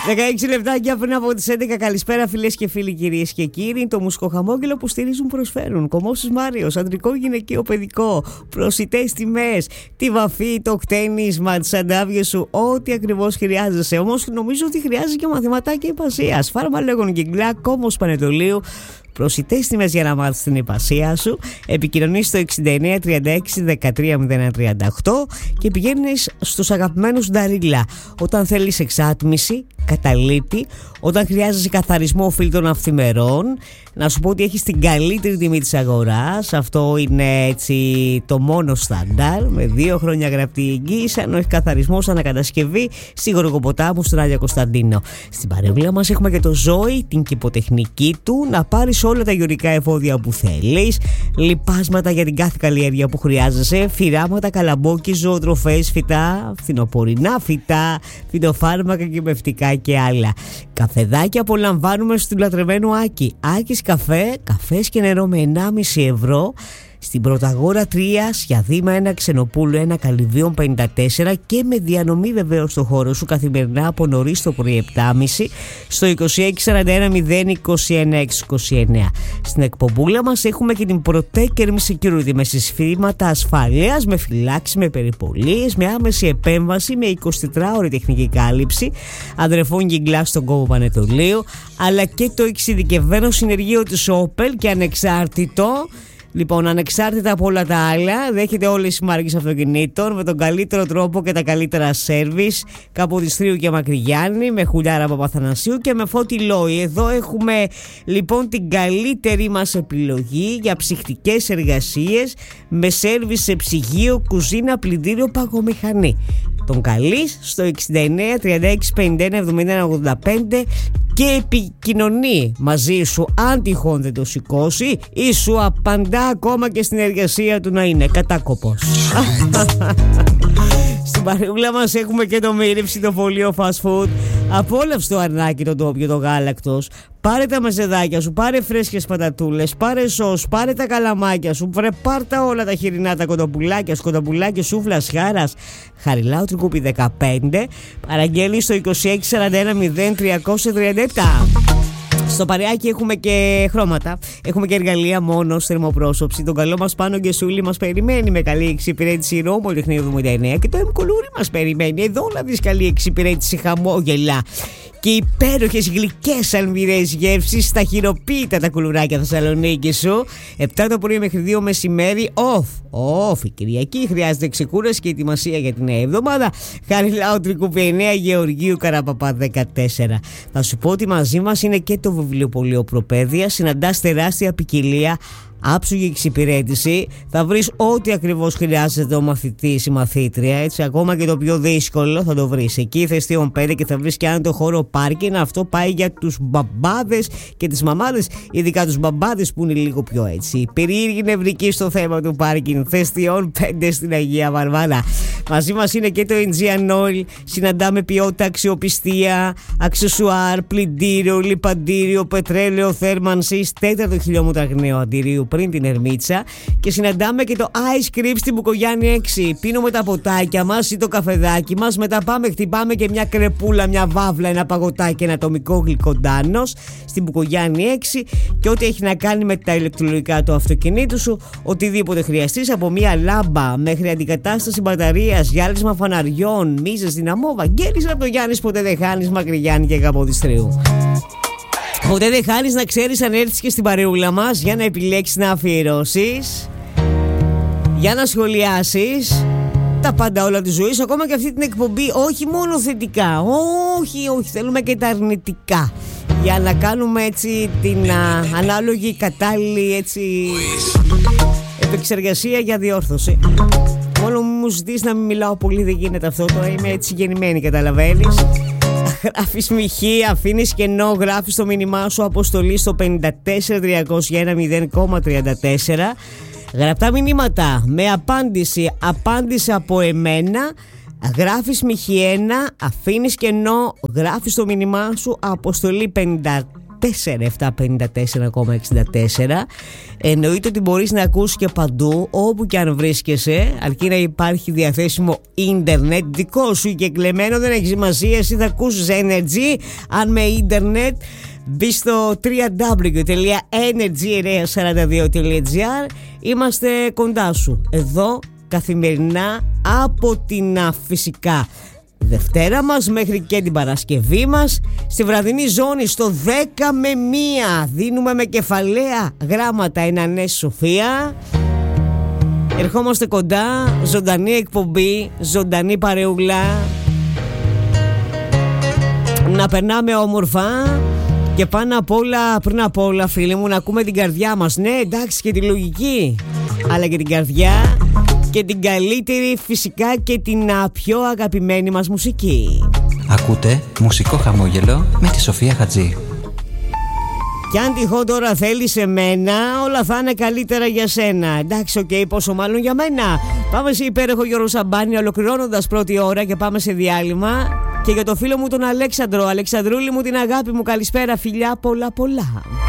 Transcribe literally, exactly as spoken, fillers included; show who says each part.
Speaker 1: δεκαέξι λεπτάκια πριν από τις έντεκα. Καλησπέρα φίλες και φίλοι, κυρίες και κύριοι. Το μουσικοχαμόγελο που στηρίζουν, προσφέρουν Κομμώσεις Μάριος, αντρικό, γυναικείο, παιδικό, προσιτές τιμές, τη βαφή, το κτένισμα, τις αντάβιες σου, ό,τι ακριβώς χρειάζεσαι. Όμως νομίζω ότι χρειάζεται και μαθηματάκια υπασίας. Φάρμα Λέγον Κιγκλά, Κόμος Πανετολίου. Προσιτές τιμές για να μάθεις την υπασία σου. Επικοινωνείς στο εξήντα εννέα τριάντα έξι δεκατρία μηδέν ένα τριάντα οκτώ και πηγαίνεις στους αγαπημένους Νταρίλα. Όταν θέλεις εξάτμιση, καταλήτη, όταν χρειάζεσαι καθαρισμό φίλτρων αυθημερών, να σου πω ότι έχεις την καλύτερη τιμή της αγοράς. Αυτό είναι έτσι το μόνο στάνταρ, με δύο χρόνια γραπτή εγγύηση, αν όχι καθαρισμός, ανακατασκευή στη Γοργοποτάμου, στον Άγιο Κωνσταντίνο. Στην παρεούλα μας έχουμε και το Ζόη, την κηποτεχνική του, να πάρεις όλα τα γεωρικά εφόδια που θέλεις, λιπάσματα για την κάθε καλλιέργεια που χρειάζεσαι, φυράματα, καλαμπόκι, ζωοτροφές, φυτά, φθινοπορεινά φυτά, φυτοφάρμακα και μευτικά και άλλα. Καφεδάκια απολαμβάνουμε στο λατρεμένο Άκη. Άκης καφέ, καφές και νερό με ενάμιση ευρώ. Στην Πρωταγόρα τρία, Σιαδήμα ένα, Ξενοπούλου ένα, Καλυβίων πενήντα τέσσερα και με διανομή βεβαίως στο χώρο σου καθημερινά από νωρίς το πρωί επτά και μισή στο είκοσι έξι σαράντα ένα μηδέν είκοσι ένα έξι είκοσι εννέα. Στην εκπομπούλα μας έχουμε και την Protector Security με συστήματα ασφαλείας, με φυλάξεις, με περιπολίες, με άμεση επέμβαση, με εικοσιτετράωρη τεχνική κάλυψη, αδρεφών Κιγκλά στον κόμμα Πανετολίου, αλλά και το εξειδικευμένο συνεργείο της Opel και ανεξάρτητο. Λοιπόν, ανεξάρτητα από όλα τα άλλα, δέχεται όλες τις μάρκες αυτοκινήτων με τον καλύτερο τρόπο και τα καλύτερα σέρβις. Καποδιστρίου και Μακρυγιάννη, με Χουλιάρα Παπαθανασίου και με Φώτη Λόη. Εδώ έχουμε λοιπόν την καλύτερη μας επιλογή για ψυχτικές εργασίες, με σέρβις σε ψυγείο, κουζίνα, πλυντήριο, παγομηχανή. Τον καλείς στο εξήντα εννέα τριάντα έξι πενήντα ένα εβδομήντα ένα ογδόντα πέντε και επικοινωνεί μαζί σου αν τυχόν δεν το σηκώσει ή σου απαντά ακόμα και στην εργασία του να είναι κατάκοπος. Στην παρεούλα μας έχουμε και το μύρεψη, το φωλείο fast food. Απόλαυσε το αρνάκι, το ντόπιο, το γάλακτος. Πάρε τα μεζεδάκια σου, πάρε φρέσκες πατατούλες, πάρε σως, πάρε τα καλαμάκια σου, βρε πάρτα όλα τα χοιρινά, τα κοτοπουλάκια, σκοτοπουλάκια, σούφλας, χάρας. Χαριλάου Τρικούπη δεκαπέντε, παραγγέλνει στο είκοσι έξι σαράντα ένα μηδέν τριακόσια τριάντα επτά. Στο παρεάκι έχουμε και χρώματα, έχουμε και εργαλεία μόνος, θερμοπρόσωψη. Τον καλό μας Πάνο Γκεσούλη μας περιμένει με καλή εξυπηρέτηση, Ρώμο Τεχνείο εβδομήντα εννέα, και το Εμκολούρι μας περιμένει εδώ να δεις καλή εξυπηρέτηση, χαμόγελα και υπέροχες γλυκές αλμυρές γεύσεις στα χειροποίητα τα κουλουράκια Θεσσαλονίκη σου. επτά το πρωί μέχρι δύο μεσημέρι, off. Off, η Κυριακή χρειάζεται ξεκούραση και ετοιμασία για την νέα εβδομάδα. Χαριλάου Τρικούπη εννέα, Γεωργίου Καραπαπά δεκατέσσερα. Θα σου πω ότι μαζί μας είναι και το βιβλιοπωλείο Προπαίδεια. Συναντάς τεράστια ποικιλία, άψογη εξυπηρέτηση. Θα βρεις ό,τι ακριβώς χρειάζεται ο μαθητής, η μαθήτρια. Έτσι, ακόμα και το πιο δύσκολο θα το βρεις εκεί. Θεστίων πέντε και θα βρεις και αν το χώρο πάρκινγκ. Αυτό πάει για τους μπαμπάδες και τις μαμάδες, ειδικά τους μπαμπάδες που είναι λίγο πιο έτσι περίεργοι, νευρικοί στο θέμα του πάρκινγκ. Θεστίων πέντε στην Αγία Βαρβάρα. Μαζί μας είναι και το Aegean Oil. Συναντάμε ποιότητα, αξιοπιστία, αξεσουάρ, πλυντήριο, λιπαντήριο, πετρέλαιο θέρμανσης, τέταρτο χιλιόμετρο αγνέο αντιρίου πριν την Ερμίτσα. Και συναντάμε και το Ice Cream στην Μπουκογιάννη έξι. Πίνουμε τα ποτάκια μας ή το καφεδάκι μας. Μετά πάμε, χτυπάμε και μια κρεπούλα, μια βάβλα, ένα παγωτάκι, ένα ατομικό γλυκοντάνος στην Μπουκογιάννη έξι. Και ό,τι έχει να κάνει με τα ηλεκτρολογικά του αυτοκινήτου σου, οτιδήποτε χρειαστείς, από μια λάμπα μέχρι αντικατάσταση μπαταρίας, γυάλισμα φαναριών, μίζες, δυναμό, Βαγγέλης από το Γιάννης, ποτέ δεν χάνεις, Μακρυγιάννη και Καποδιστρίου. Ποτέ δεν χάνεις, να ξέρεις, αν έρθεις και στην παρεούλα μας για να επιλέξεις να αφιερώσεις, για να σχολιάσεις τα πάντα όλα της ζωής, ακόμα και αυτή την εκπομπή, όχι μόνο θετικά, όχι, όχι, θέλουμε και τα αρνητικά, για να κάνουμε έτσι την α, ανάλογη, κατάλληλη έτσι επεξεργασία για διόρθωση. Μόνο μου ζητείς να μην μιλάω πολύ, δεν γίνεται αυτό, τώρα είμαι έτσι γεννημένη, καταλαβαίνεις. Γράφεις μοιχή, αφήνεις κενό, γράφεις το μήνυμά σου, αποστολή στο πέντε τέσσερα τριακόσια ένα μηδέν τριάντα τέσσερα. Γραπτά μηνύματα με απάντηση, απάντηση από εμένα. Γράφεις μοιχή ένα, αφήνεις κενό, γράφεις το μήνυμά σου, αποστολή πέντε τέσσερα επτά πέντε τέσσερα εξήντα τέσσερα. Εννοείται ότι μπορείς να ακούσεις και παντού, όπου και αν βρίσκεσαι, αρκεί να υπάρχει διαθέσιμο ίντερνετ δικό σου και κλεμμένο, δεν έχει σημασία. Εσύ θα ακούσεις Energy αν με ίντερνετ. Μπει στο double-u double-u double-u τελεία energy εννιακόσια σαράντα δύο τελεία gr. Είμαστε κοντά σου εδώ καθημερινά από την φυσικά Δευτέρα μας μέχρι και την Παρασκευή μας. Στη βραδινή ζώνη στο δέκα με μία δίνουμε με κεφαλαία γράμματα ένα ναι Σοφία. Ερχόμαστε κοντά, ζωντανή εκπομπή, ζωντανή παρεούλα. Να περνάμε όμορφα και πάνω απ' όλα, πριν απ' όλα φίλοι μου, να ακούμε την καρδιά μας. Ναι, εντάξει, και τη λογική, αλλά και την καρδιά και την καλύτερη φυσικά και την πιο αγαπημένη μας μουσική.
Speaker 2: Ακούτε Μουσικό Χαμόγελο με τη Σοφία Χατζή.
Speaker 1: Κι αν τυχόν τώρα θέλεις εμένα, όλα θα είναι καλύτερα για σένα. Εντάξει, οκ, okay, πόσο μάλλον για μένα. Πάμε σε υπέροχο Γιώργο Σαμπάνη, ολοκληρώνοντας πρώτη ώρα και πάμε σε διάλειμμα. Και για το φίλο μου τον Αλέξανδρο, Αλεξανδρούλη μου, την αγάπη μου, καλησπέρα, φιλιά, πολλά πολλά.